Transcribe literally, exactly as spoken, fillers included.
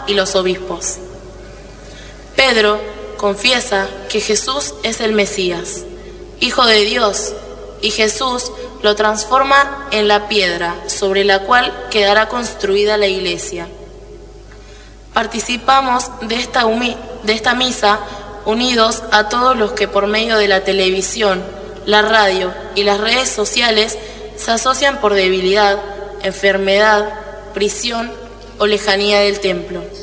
y los obispos. Pedro confiesa que Jesús es el Mesías, Hijo de Dios, y Jesús lo transforma en la piedra sobre la cual quedará construida la iglesia. Participamos de esta, de esta misa unidos a todos los que por medio de la televisión, la radio y las redes sociales se asocian por debilidad, enfermedad, prisión o lejanía del templo.